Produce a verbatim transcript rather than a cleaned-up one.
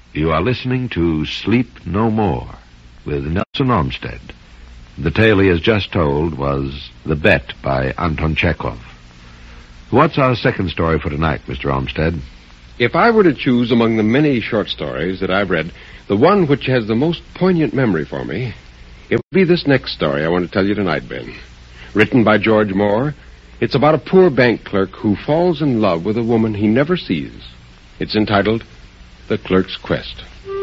You are listening to Sleep No More with Nelson Olmsted. The tale he has just told was The Bet by Anton Chekhov. What's our second story for tonight, Mister Olmsted? If I were to choose among the many short stories that I've read, the one which has the most poignant memory for me, it would be this next story I want to tell you tonight, Ben. Written by George Moore, it's about a poor bank clerk who falls in love with a woman he never sees. It's entitled The Clerk's Quest.